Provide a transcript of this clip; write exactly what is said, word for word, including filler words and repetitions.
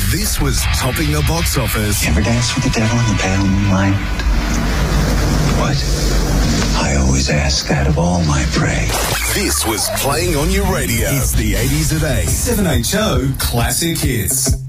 This was topping the box office. You ever dance with the devil in the pale moonlight? What? I always ask that of all my prey. This was playing on your radio. It's the eighties at eight. seven H O Classic Hits.